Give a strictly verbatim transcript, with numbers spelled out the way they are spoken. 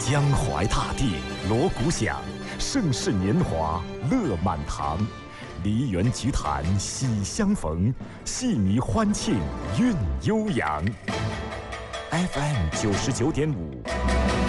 江淮大地锣鼓响，盛世年华乐满堂。梨园菊坛喜相逢，戏迷欢庆韵悠扬。F M 九十九点五。